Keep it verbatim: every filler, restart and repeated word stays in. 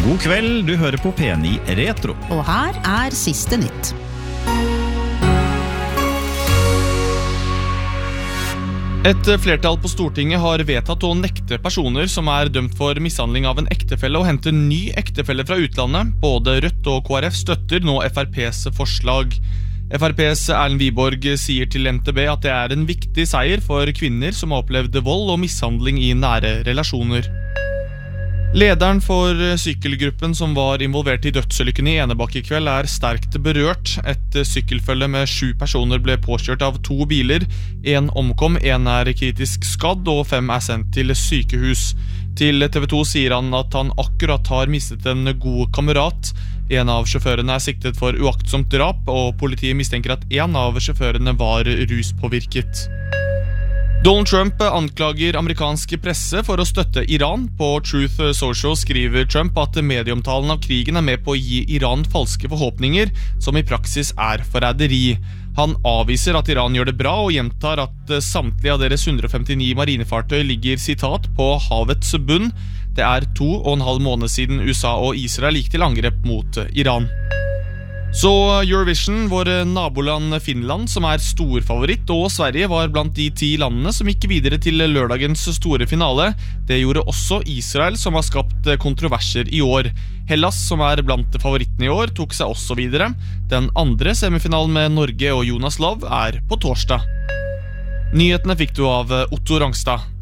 God kveld, du hører på P ni Retro. Og her er siste nytt. Et flertall på Stortinget har vedtatt å nekte personer som er dømt for mishandling av en ektefelle å hente ny ektefelle fra utlandet. Både Rødt og K R F støtter nå F R P's forslag. F R P's Erlend Wiborg sier til N T B at det er en viktig seier for kvinner som har opplevd vold og mishandling i nære relasjoner. Lederen for sykkelgruppen som var involvert i dødsulykken i Enebakk i kveld er sterkt berørt. Et sykkelfølge med sju personer ble påkjørt av to biler. En omkom, en er kritisk skadd og fem er sendt til sykehus. Til T V to sier han at han akkurat har mistet en god kamerat. En av sjåførene er siktet for uaktsomt drap, og politiet mistenker at en av sjåførene var ruspåvirket. Donald Trump anklager amerikansk presse for å støtte Iran. På Truth Social skriver Trump at medieomtalen av krigen er med på å gi Iran falske forhåpninger, som i praksis er forræderi. Han avviser at Iran gjør det bra, og gjentar at samtlige av deres hundre og femtini marinefartøy ligger sitat på havets bunn. Det er to og en halv måned siden U S A og Israel gikk til angrep mot Iran. Så Eurovision, vår naboland Finland, som er storfavoritt, og Sverige var blant de ti landene som gikk videre til lørdagens store finale. Det gjorde også Israel, som har skapt kontroverser i år. Hellas, som er blant favorittene i år, tok seg også videre. Den andre semifinalen med Norge og Jonas Love er på torsdag. Nyhetene fikk du av Otto Rangstad.